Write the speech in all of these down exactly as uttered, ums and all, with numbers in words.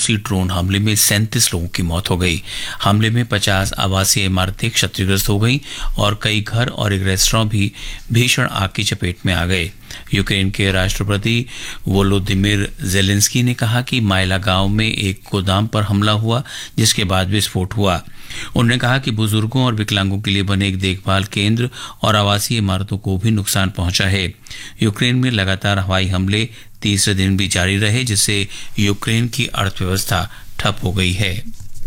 रूसी ड्रोन हमले में सैंतीस लोगों की मौत हो गई। हमले में पचास आवासीय इमारतें क्षतिग्रस्त हो गईं और कई घर और एक रेस्तरां भी भीषण आग की चपेट में आ गए। यूक्रेन के राष्ट्रपति वोलोदिमिर जेलेंस्की ने कहा कि माइला गांव में एक गोदाम पर हमला हुआ, जिसके बाद विस्फोट हुआ। उन्होंने कहा कि बुजुर्गों और विकलांगों के लिए बने एक देखभाल केंद्र और आवासीय इमारतों को भी नुकसान पहुंचा है। यूक्रेन में लगातार हवाई हमले तीसरे दिन भी जारी रहे, जिससे यूक्रेन की अर्थव्यवस्था ठप हो गई है।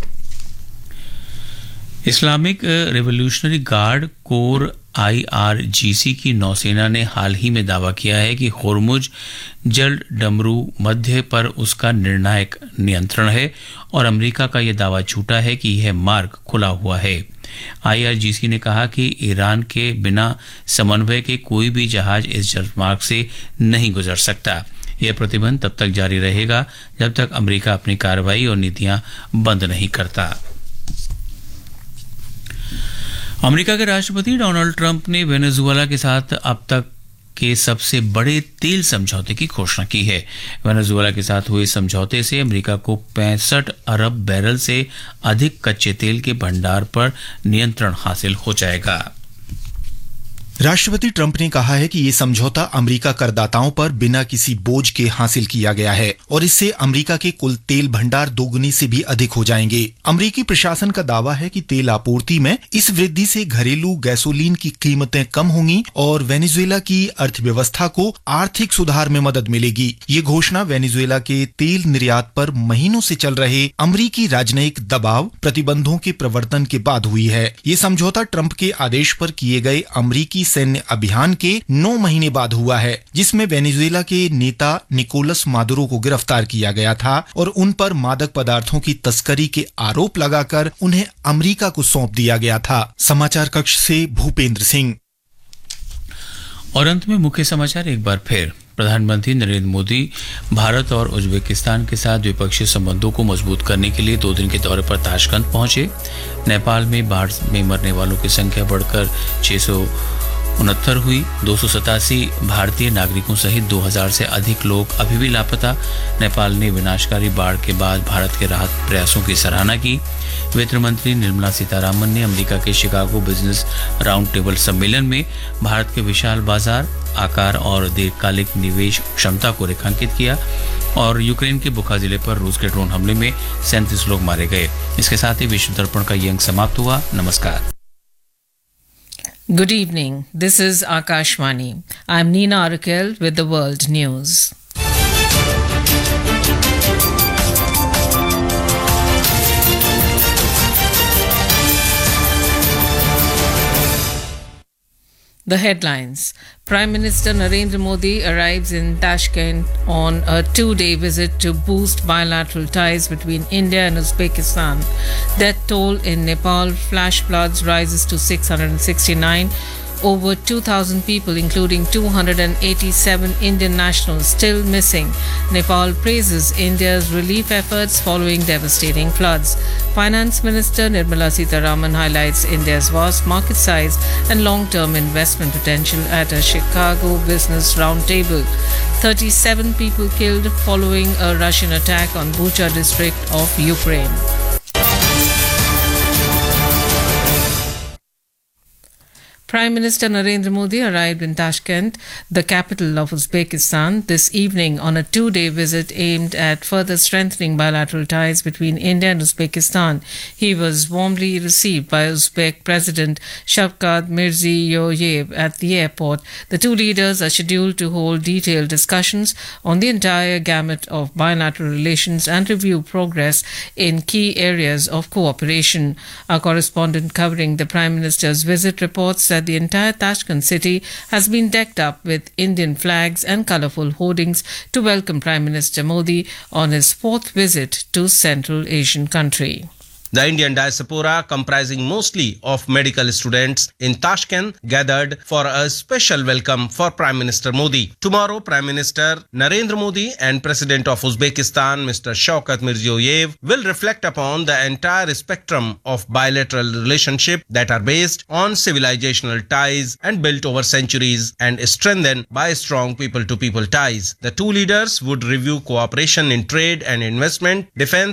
Islamic revolutionary guard core I R G सी की नौसेना ने हाल ही में दावा किया है कि होर्मुज जल डमरू मध्य पर उसका निर्णायक नियंत्रण है और अमेरिका का यह दावा झूठा है कि यह मार्ग खुला हुआ है। आई आर जी सी ने कहा कि ईरान के बिना समन्वय के कोई भी जहाज इस जलमार्ग से नहीं गुजर सकता। यह प्रतिबंध तब तक जारी रहेगा जब तक अमेरिका अपनी कार्रवाई और नीतियां बंद नहीं करता। अमेरिका के राष्ट्रपति डोनाल्ड ट्रंप ने वेनेजुएला के साथ अब तक के सबसे बड़े तेल समझौते की घोषणा की है। वेनेजुएला के साथ हुए समझौते से अमेरिका को पैंसठ अरब बैरल से अधिक कच्चे तेल के भंडार पर नियंत्रण हासिल हो जाएगा। राष्ट्रपति ट्रंप ने कहा है कि ये समझौता अमेरिका करदाताओं पर बिना किसी बोझ के हासिल किया गया है और इससे अमेरिका के कुल तेल भंडार दोगुनी से भी अधिक हो जाएंगे। अमेरिकी प्रशासन का दावा है कि तेल आपूर्ति में इस वृद्धि से घरेलू गैसोलीन की कीमतें कम होंगी और वेनेजुएला की अर्थव्यवस्था को आर्थिक सुधार में मदद मिलेगी। ये घोषणा वेनेजुएला के तेल निर्यात पर महीनों से चल रहे अमेरिकी राजनयिक दबाव प्रतिबंधों के प्रवर्तन के बाद हुई है। ये समझौता ट्रंप के आदेश पर किए गए अमेरिकी सैन्य अभियान के नौ महीने बाद हुआ है, जिसमें वेनेजुएला के नेता निकोलस मादुरो को गिरफ्तार किया गया था और उन पर मादक पदार्थों की तस्करी के आरोप लगाकर उन्हें अमेरिका को सौंप दिया गया था। समाचार कक्ष से भूपेंद्र सिंह। और अंत में मुख्य समाचार एक बार फिर। प्रधानमंत्री नरेंद्र मोदी भारत और उज्बेकिस्तान के साथ द्विपक्षीय संबंधों को मजबूत करने के लिए दो दिन के दौरे पर ताशकंद पहुंचे। नेपाल में बाढ़ में मरने वालों की संख्या बढ़कर छह सौ उनहत्तर हुई। दो सौ सतासी भारतीय नागरिकों सहित दो हज़ार से अधिक लोग अभी भी लापता। नेपाल ने विनाशकारी बाढ़ के बाद भारत के राहत प्रयासों की सराहना की। वित्त मंत्री निर्मला सीतारामन ने अमेरिका के शिकागो बिजनेस राउंड टेबल सम्मेलन में भारत के विशाल बाजार, आकार और दीर्घकालिक निवेश क्षमता को रेखांकित किया। और यूक्रेन के बुखा जिले पर रूस के ड्रोन हमले में सैंतीस लोग मारे गए। इसके साथ ही विश्व दर्पण का ये अंक समाप्त हुआ। नमस्कार। Good evening. This is Akashvani. I'm Nina Arakel with the World News. The headlines. Prime Minister Narendra Modi arrives in Tashkent on a two-day visit to boost bilateral ties between India and Uzbekistan. Death toll in Nepal flash floods rises to six hundred sixty-nine. Over two thousand people, including two hundred eighty-seven Indian nationals, still missing. Nepal praises India's relief efforts following devastating floods. Finance Minister Nirmala Sitharaman highlights India's vast market size and long-term investment potential at a Chicago Business Roundtable. thirty-seven people killed following a Russian attack on Bucha district of Ukraine. Prime Minister Narendra Modi arrived in Tashkent, the capital of Uzbekistan, this evening on a two-day visit aimed at further strengthening bilateral ties between India and Uzbekistan. He was warmly received by Uzbek President Shavkat Mirziyoyev at the airport. The two leaders are scheduled to hold detailed discussions on the entire gamut of bilateral relations and review progress in key areas of cooperation. Our correspondent covering the Prime Minister's visit reports that the entire Tashkent city has been decked up with Indian flags and colourful hoardings to welcome Prime Minister Modi on his fourth visit to Central Asian country. The Indian diaspora, comprising mostly of medical students in Tashkent, gathered for a special welcome for Prime Minister Modi. Tomorrow, Prime Minister Narendra Modi and President of Uzbekistan, Mister Shavkat Mirziyoyev, will reflect upon the entire spectrum of bilateral relationship that are based on civilizational ties and built over centuries and strengthened by strong people-to-people ties. The two leaders would review cooperation in trade and investment, defense,